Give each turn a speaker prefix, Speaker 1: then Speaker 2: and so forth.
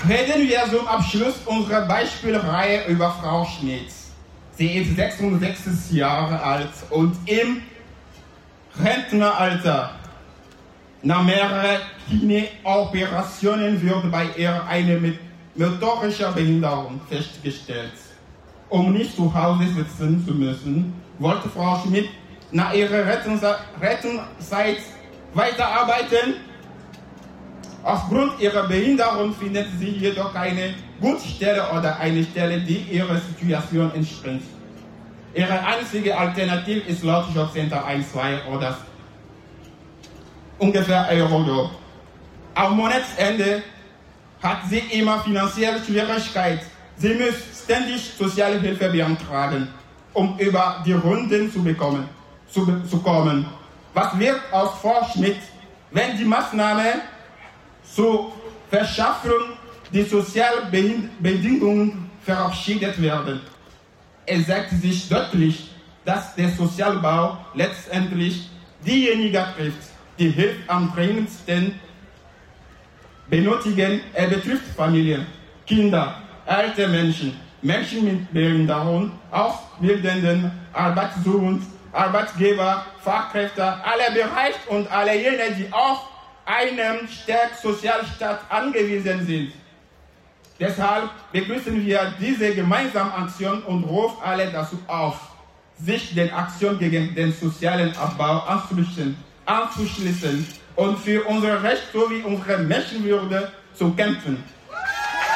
Speaker 1: Reden wir zum Abschluss unserer Beispielreihe über Frau Schmidt. Sie ist 66 Jahre alt und im Rentneralter. Nach mehreren Knieoperationen wird bei ihr eine motorische Behinderung festgestellt. Um nicht zu Hause sitzen zu müssen, wollte Frau Schmidt nach ihrer Rentenzeit weiterarbeiten. Aufgrund ihrer Behinderung findet sie jedoch keine gute Stelle oder eine Stelle, die ihrer Situation entspricht. Ihre einzige Alternative ist laut Jobcenter 1-2 oder ungefähr Eurojob. Am Monatsende hat sie immer finanzielle Schwierigkeiten. Sie muss ständig Sozialhilfe beantragen, um über die Runden zu kommen. Was wird aus Frau Schmidt, wenn die Maßnahmen zur Verschaffung der sozialen Bedingungen verabschiedet werden? Es sagt sich deutlich, dass der Sozialbau letztendlich diejenigen trifft, die Hilfe am dringendsten benötigen. Er betrifft Familien, Kinder, alte Menschen, Menschen mit Behinderung, Auszubildenden, Arbeitssuchende, Arbeitgeber, Fachkräfte, alle Bereiche und alle jene, die auf einen starken Sozialstaat angewiesen sind. Deshalb begrüßen wir diese gemeinsame Aktion und rufen alle dazu auf, sich den Aktionen gegen den sozialen Abbau anzuschließen und für unser Recht sowie unsere Menschenwürde zu kämpfen.